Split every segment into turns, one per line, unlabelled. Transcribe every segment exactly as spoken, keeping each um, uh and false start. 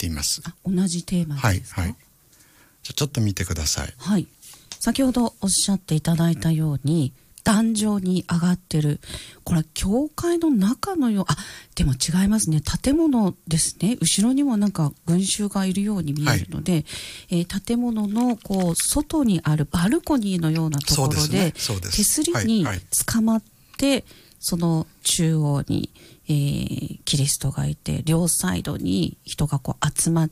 ています。
あ、同じテーマですか？
はいはい。じゃあちょっと見てください。
はい。先ほどおっしゃっていただいたように、壇上に上がってる、これは教会の中のよう、あ、でも違いますね。建物ですね。後ろにもなんか群衆がいるように見えるので、はい、えー、建物のこう外にあるバルコニーのようなところで、手すりに捕まって、はいはい、その中央に、えー、キリストがいて、両サイドに人がこう集まって、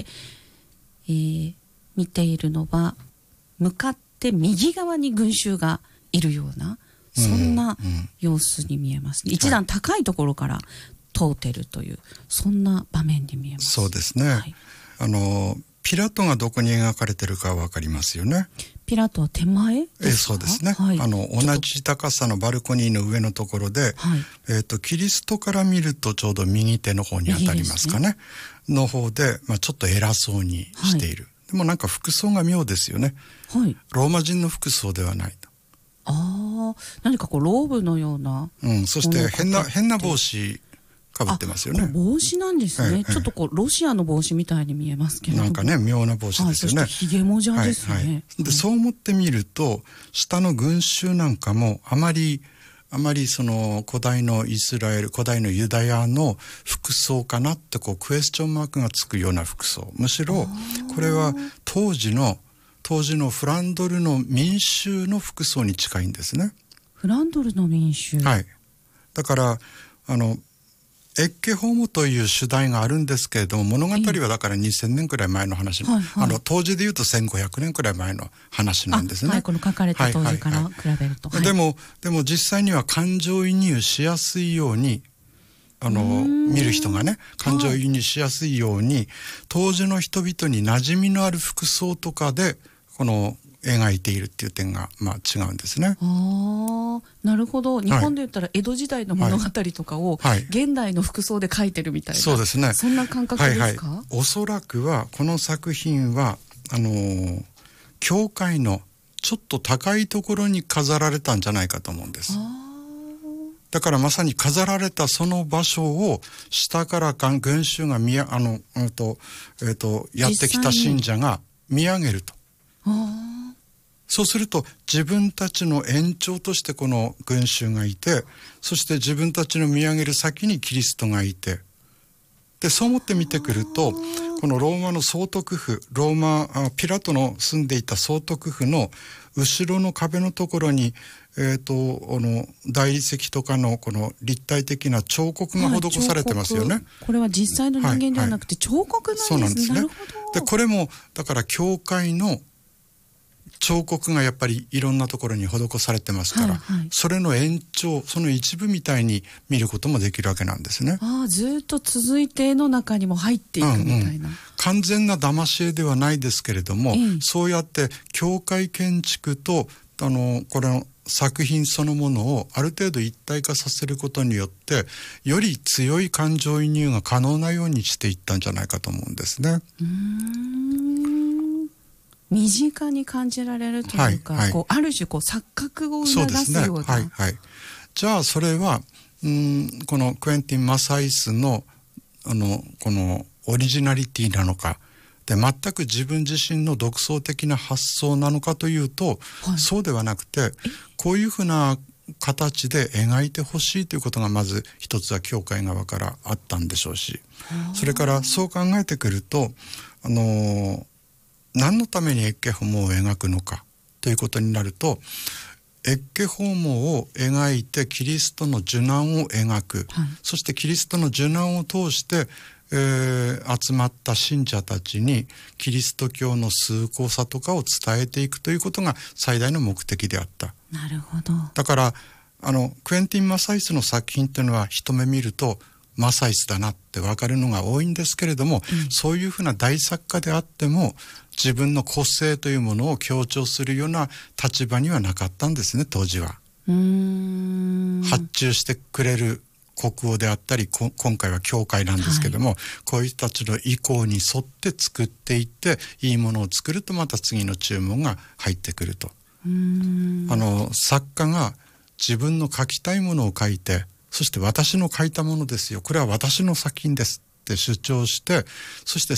えー、見ているのは、向かって右側に群衆がいるような、そんな様子に見えます、ね、うんうん、一段高いところから通っているという、そんな場面に見えます。
そうですね、はい、あのピラトがどこに描かれてるか分かりますよね。
ピラトは手前ですか？
えそうですね、はい、あの同じ高さのバルコニーの上のところで、はい、えーと、キリストから見るとちょうど右手の方に当たりますかね、の方で、まあ、ちょっと偉そうにしている、はい、でもなんか服装が妙ですよね、はい、ローマ人の服装ではないと。
ああ、何かこうローブのような、
うん、そして変な変な帽子かぶってますよね。
これ帽子なんですね、ええ、ちょっとこうロシアの帽子みたいに見えますけれども、
なんかね妙な帽子ですよね、はい、
そしてひげもじゃですね、はいはい、
でそう思ってみると下の群衆なんかもあまりあまりその古代のイスラエル古代のユダヤの服装かなってこうクエスチョンマークがつくような服装、むしろこれは当時の当時のフランドルの民衆の服装に近いんですね。
フランドルの民衆、
はい、だからあのエッケホームという主題があるんですけれども、物語はだからにせんねんくらい前の話、はいはい、あの当時でいうとせんごひゃくねんくらい前の話なんですね。
はい、この書かれた当時から比べると、
はいはいはい、でもでも実際には感情移入しやすいように、あの見る人がね感情移入しやすいように、はい、当時の人々に馴染みのある服装とかでこの描いているっていう点がまあ違うんですね。
ああ、なるほど。日本で言ったら江戸時代の物語とかを現代の服装で描いてるみたいな、
そうですね、
そんな感覚ですか？
はいはい、おそらくはこの作品はあのー、教会のちょっと高いところに飾られたんじゃないかと思うんです。だからまさに飾られたその場所を下から群衆が見やあの、えーとえーと、やってきた信者が見上げると。そうすると自分たちの延長としてこの群衆がいて、そして自分たちの見上げる先にキリストがいて、でそう思って見てくると、このローマの総督府、ローマあピラトの住んでいた総督府の後ろの壁のところに、えーと、あの大理石とかのこの立体的な彫刻が施されてますよね、はい、
これは実際の人間ではなくて彫刻なんですね。そうなんですね。なるほど。
でこれもだから教会の彫刻がやっぱりいろんなところに施されてますから、はいはい、それの延長、その一部みたいに見ることもできるわけなんですね。
ああ、ずっと続いて絵の中にも入っていくみたいな、うんうん、
完全な騙し絵ではないですけれども、ええ、そうやって教会建築とあのこれの作品そのものをある程度一体化させることによってより強い感情移入が可能なようにしていったんじゃないかと思うんですね。
うーん、身近に感じられるというか、はいはい、こうある種こう錯覚を促すような。そうですね、はいはい、
じゃあそれはうんこのクエンティン・マサイスのあのこのオリジナリティなのかで、全く自分自身の独創的な発想なのかというと、はい、そうではなくて、こういうふうな形で描いてほしいということがまず一つは教会側からあったんでしょうし、それからそう考えてくると、あのー、何のためにエッケホモを描くのかということになると、エッケホモを描いてキリストの受難を描く、はい、そしてキリストの受難を通してえー、集まった信者たちにキリスト教の崇高さとかを伝えていくということが最大の目的であった。
なるほど。
だからあのクエンティン・マサイスの作品というのは一目見るとマサイスだなって分かるのが多いんですけれども、うん、そういうふうな大作家であっても自分の個性というものを強調するような立場にはなかったんですね、当時は。
うーん、
発注してくれる国王であったり、今回は教会なんですけども、はい、こういう人たちの意向に沿って作っていっていいものを作るとまた次の注文が入ってくると。
うーん、
あの作家が自分の書きたいものを書いて、そして私の書いたものですよ、これは私の作品ですって主張して、そして